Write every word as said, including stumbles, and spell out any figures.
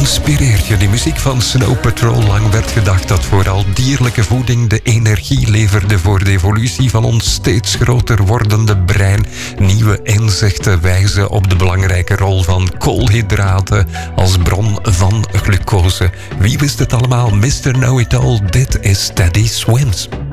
inspireert je? Die muziek van Snow Patrol. Lang werd gedacht dat vooral dierlijke voeding de energie leverde voor de evolutie van ons steeds groter wordende brein. Nieuwe inzichten wijzen op de belangrijke rol van koolhydraten als bron van glucose. Wie wist het allemaal? mister Know-it-all, dit is Teddy Swims.